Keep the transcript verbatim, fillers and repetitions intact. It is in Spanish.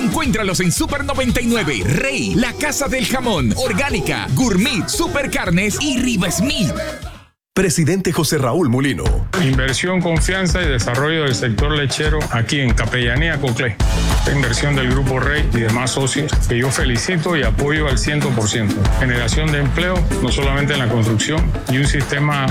Encuéntralos en Super noventa y nueve, Rey, La Casa del Jamón, Orgánica, Gourmet, Super Carnes y Riva Smith. Presidente José Raúl Mulino. Inversión, confianza y desarrollo del sector lechero aquí en Capellanía Coclé. La inversión del Grupo Rey y demás socios que yo felicito y apoyo al cien por ciento. Generación de empleo, no solamente en la construcción, y un sistema